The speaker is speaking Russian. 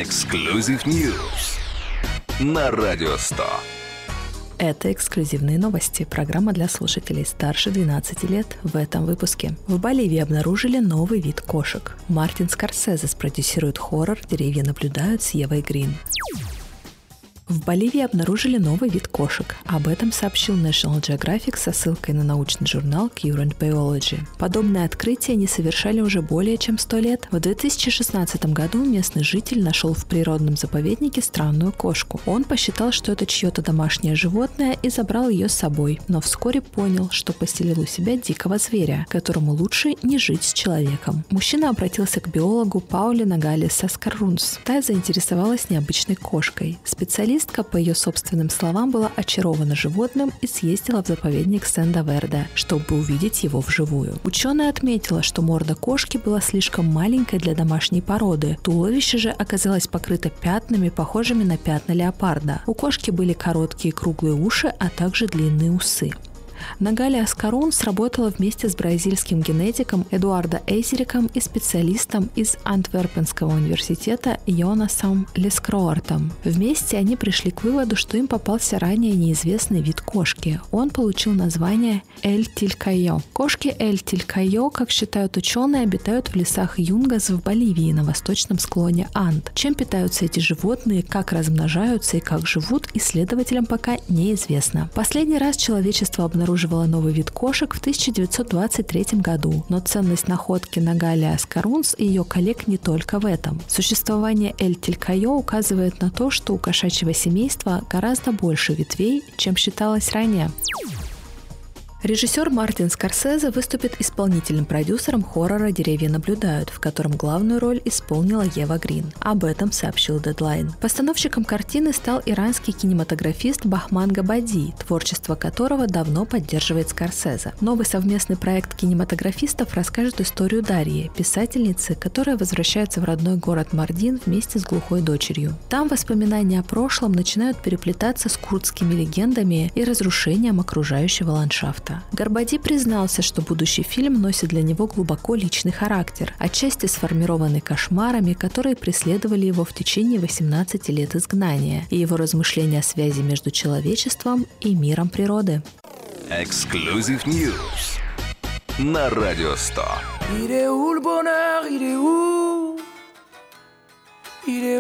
Exclusive News на Радио 100. Это эксклюзивные новости. Программа для слушателей старше 12 лет. В этом выпуске. В Боливии обнаружили новый вид кошек. Мартин Скорсезе спродюсирует хоррор «Деревья наблюдают» с Евой Грин. В Боливии обнаружили новый вид кошек. Об этом сообщил National Geographic со ссылкой на научный журнал Current Biology. Подобное открытие не совершали уже более чем 100 лет. В 2016 году местный житель нашел в природном заповеднике странную кошку. Он посчитал, что это чье-то домашнее животное, и забрал ее с собой, но вскоре понял, что поселил у себя дикого зверя, которому лучше не жить с человеком. Мужчина обратился к биологу Пауле Ногалес Аскарунс. Та заинтересовалась необычной кошкой. Специалистка, по ее собственным словам, была очарована животным и съездила в заповедник Сен-Верде, чтобы увидеть его вживую. Ученая отметила, что морда кошки была слишком маленькой для домашней породы. Туловище же оказалось покрыто пятнами, похожими на пятна леопарда. У кошки были короткие круглые уши, а также длинные усы. Ногалес Аскарунс работала вместе с бразильским генетиком Эдуардо Эйзериком и специалистом из Антверпенского университета Йонасом Лескроартом. Вместе они пришли к выводу, что им попался ранее неизвестный вид кошки. Он получил название эль-тилькайо. Кошки эль-тилькайо, как считают ученые, обитают в лесах Юнгас в Боливии на восточном склоне Анд. Чем питаются эти животные, как размножаются и как живут, исследователям пока неизвестно. Последний раз человечество обнаруживало новый вид кошек в 1923 году, но ценность находки Ногалес Аскарунс и ее коллег не только в этом. Существование эль-тилькайо указывает на то, что у кошачьего семейства гораздо больше ветвей, чем считалось ранее. Режиссер Мартин Скорсезе выступит исполнительным продюсером хоррора «Деревья наблюдают», в котором главную роль исполнила Ева Грин. Об этом сообщил Deadline. Постановщиком картины стал иранский кинематографист Бахман Габади, творчество которого давно поддерживает Скорсезе. Новый совместный проект кинематографистов расскажет историю Дарьи, писательницы, которая возвращается в родной город Мардин вместе с глухой дочерью. Там воспоминания о прошлом начинают переплетаться с курдскими легендами и разрушением окружающего ландшафта. Габади признался, что будущий фильм носит для него глубоко личный характер, отчасти сформированный кошмарами, которые преследовали его в течение 18 лет изгнания, и его размышления о связи между человечеством и миром природы. Exclusive News на Радио 100.